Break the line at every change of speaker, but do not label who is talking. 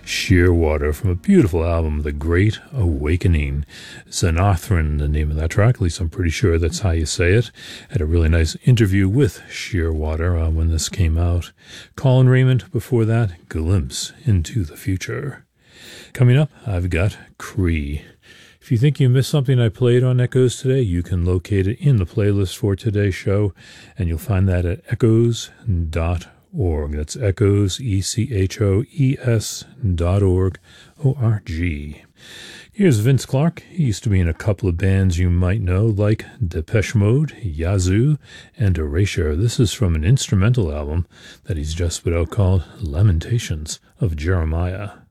Shearwater from a beautiful album, The Great Awakening. Xanathrin, the name of that track, at least I'm pretty sure that's how you say it. Had a really nice interview with Shearwater when this came out. Colin Raymond, before that, Glimpse into the Future. Coming up, I've got Cree. If you think you missed something I played on Echoes today, you can locate it in the playlist for today's show, and you'll find that at echoes.org. That's Echoes, ECHOES.org, O-R-G. Here's Vince Clarke. He used to be in a couple of bands you might know, like Depeche Mode, Yazoo, and Erasure. This is from an instrumental album that he's just put out called Lamentations of Jeremiah.